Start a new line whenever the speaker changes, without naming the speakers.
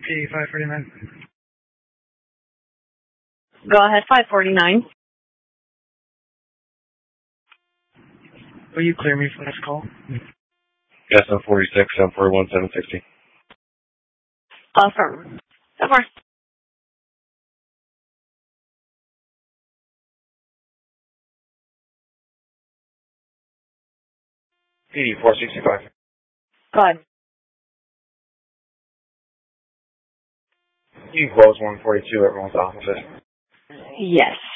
P 549.
Go ahead, 549.
Will you clear me for this call?
Yes, 746, 741, 760.
Affirm. Of course.
PD 465.
Go ahead.
You close 142 everyone's offices.
Yes.